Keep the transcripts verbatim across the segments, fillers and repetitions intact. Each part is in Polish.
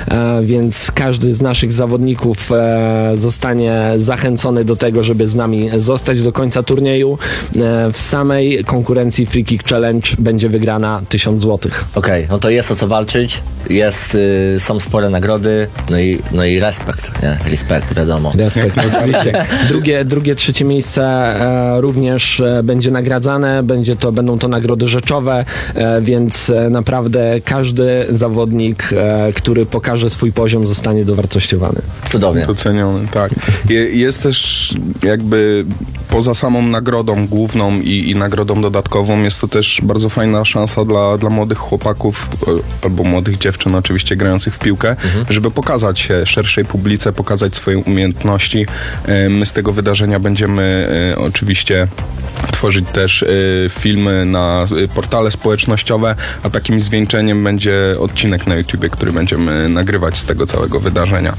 więc każdy z naszych zawodników zostanie zachęcony do tego, żeby z nami zostać do końca turnieju. W samej konkurencji Free Kick Challenge będzie wygrana tysiąc złotych. Okej, okay, no to jest o co walczyć, jest, y, są spore nagrody, no i, no i respekt, nie? Respekt, wiadomo. Respekt, oczywiście. Drugie, drugie, trzecie miejsce e, również e, będzie nagradzane, będzie to, będą to nagrody rzeczowe, e, więc e, naprawdę każdy zawodnik, e, który pokaże swój poziom, zostanie dowartościowany. Cudownie. Doceniony, tak. Je, jest też jakby poza samą nagrodą główną i, i nagrodą dodatkową, jest to też bardzo fajna szansa dla, dla młodych chłopaków albo młodych dziewczyn oczywiście grających w piłkę, mhm. żeby pokazać się szerszej publice, pokazać swoje umiejętności. My z tego wydarzenia będziemy oczywiście tworzyć też filmy na portale społecznościowe, a takim zwieńczeniem będzie odcinek na YouTubie, który będziemy nagrywać z tego całego wydarzenia.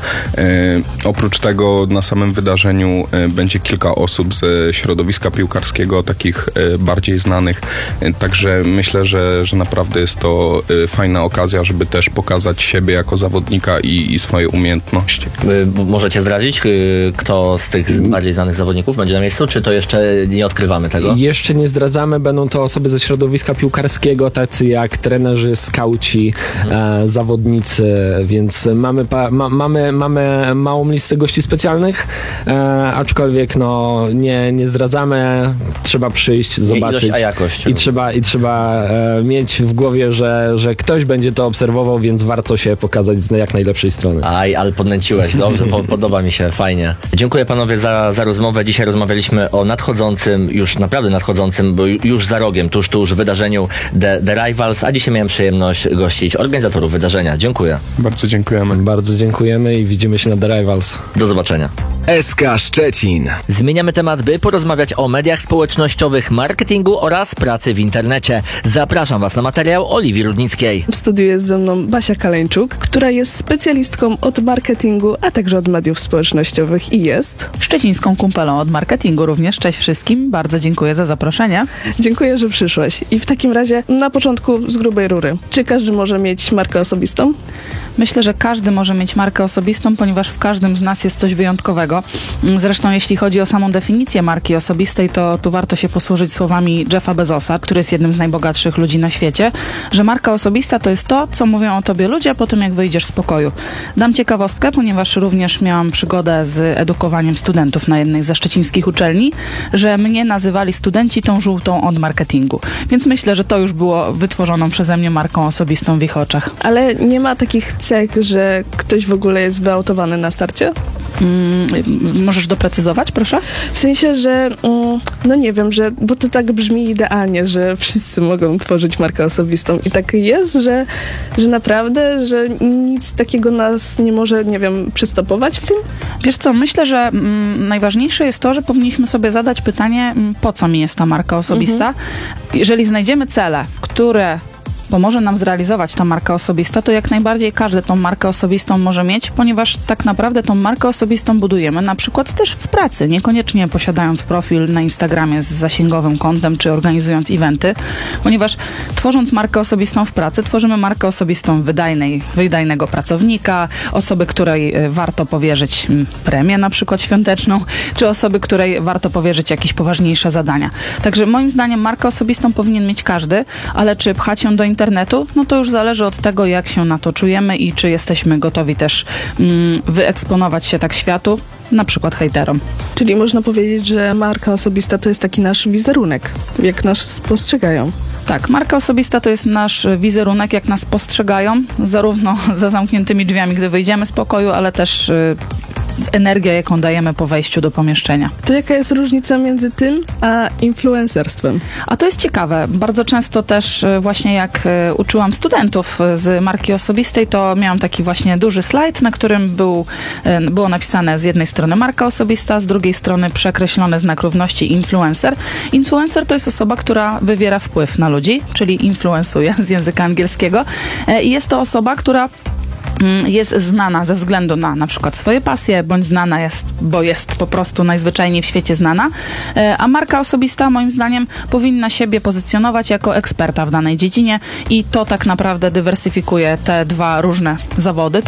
Oprócz tego na samym wydarzeniu będzie kilka osób ze środowiska piłkarskiego, takich bardziej znanych, także myślę, że, że naprawdę jest to fajna okazja, żeby też pokazać siebie jako zawodnika i, i swoje umiejętności. Możecie zdradzić, kto z tych bardziej znanych zawodników będzie na miejscu, czy to jeszcze nie odkrywamy tego? Jeszcze nie zdradzamy, będą to osoby ze środowiska piłkarskiego, tacy jak trenerzy, skauci, mhm. e, zawodnicy, więc mamy, pa, ma, mamy, mamy małą listę gości specjalnych, e, aczkolwiek no, nie, nie zdradzamy, trzeba przyjść, zobaczyć. Ilość, a jakość. I trzeba, i trzeba e, mieć w głowie, że, że ktoś będzie to obserwował, więc warto się pokazać z jak najlepszej strony. Aj, ale podnęciłeś, dobrze, po, podoba mi się, fajnie. Dziękuję panowie za, za rozmowę. Dzisiaj rozmawialiśmy o nadchodzącym, już naprawdę nadchodzącym, bo już za rogiem, tuż, tuż wydarzeniu The, The Rivals, a dzisiaj miałem przyjemność gościć organizatorów wydarzenia. Dziękuję. Bardzo dziękujemy. Bardzo dziękujemy i widzimy się na The Rivals. Do zobaczenia. S K Szczecin. Zmieniamy temat, by porozmawiać o mediach społecznościowych, marketingu oraz pracy w internecie. Zapraszam Was na materiał Oliwii Rudnickiej. W studiu jest ze mną Basia Kaleńczuk, która jest specjalistką od marketingu, a także od mediów społecznościowych i jest szczecińską kumpelą od marketingu również. Cześć wszystkim, bardzo dziękuję za zaproszenie. Dziękuję, że przyszłaś. I w takim razie na początku z grubej rury. Czy każdy może mieć markę osobistą? Myślę, że każdy może mieć markę osobistą, ponieważ w każdym z nas jest coś wyjątkowego. Zresztą jeśli chodzi o samą definicję marki osobistej, to tu warto się posłużyć słowami Jeffa Bezosa, który jest jednym z najbogatszych ludzi na świecie, że marka osobista to jest to, co mówią o tobie ludzie po tym, jak wyjdziesz z pokoju. Dam ciekawostkę, ponieważ również miałam przygodę z edukowaniem studentów na jednej ze szczecińskich uczelni, że mnie nazywali studenci tą żółtą od marketingu. Więc myślę, że to już było wytworzoną przeze mnie marką osobistą w ich oczach. Ale nie ma takich cech, że ktoś w ogóle jest wyautowany na starcie? Mm, możesz doprecyzować, proszę? W sensie, że mm, no nie wiem, że, bo to tak brzmi idealnie, że wszyscy mogą tworzyć markę osobistą i tak jest, że, że naprawdę, że nic takiego nas nie może, nie wiem, przystopować w tym? Wiesz co, myślę, że mm, najważniejsze jest to, że powinniśmy sobie zadać pytanie, mm, po co mi jest ta marka osobista. Mhm. Jeżeli znajdziemy cele, które pomoże nam zrealizować ta marka osobista, to jak najbardziej każdy tą markę osobistą może mieć, ponieważ tak naprawdę tą markę osobistą budujemy na przykład też w pracy, niekoniecznie posiadając profil na Instagramie z zasięgowym kontem, czy organizując eventy, ponieważ tworząc markę osobistą w pracy, tworzymy markę osobistą wydajnej, wydajnego pracownika, osoby, której warto powierzyć premię na przykład świąteczną, czy osoby, której warto powierzyć jakieś poważniejsze zadania. Także moim zdaniem markę osobistą powinien mieć każdy, ale czy pchać ją do internetu, internetu, no to już zależy od tego, jak się na to czujemy i czy jesteśmy gotowi też mm, wyeksponować się tak światu, na przykład hejterom. Czyli można powiedzieć, że marka osobista to jest taki nasz wizerunek, jak nas postrzegają. Tak, marka osobista to jest nasz wizerunek, jak nas postrzegają, zarówno za zamkniętymi drzwiami, gdy wyjdziemy z pokoju, ale też y, energia, jaką dajemy po wejściu do pomieszczenia. To jaka jest różnica między tym a influencerstwem? A to jest ciekawe. Bardzo często też właśnie jak uczyłam studentów z marki osobistej, to miałam taki właśnie duży slajd, na którym był, było napisane z jednej strony marka osobista, z drugiej strony przekreślony znak równości influencer. Influencer to jest osoba, która wywiera wpływ na ludzi, czyli influencuje z języka angielskiego. I jest to osoba, która jest znana ze względu na na przykład swoje pasje, bądź znana jest, bo jest po prostu najzwyczajniej w świecie znana, a marka osobista moim zdaniem powinna siebie pozycjonować jako eksperta w danej dziedzinie i to tak naprawdę dywersyfikuje te dwa różne zawody.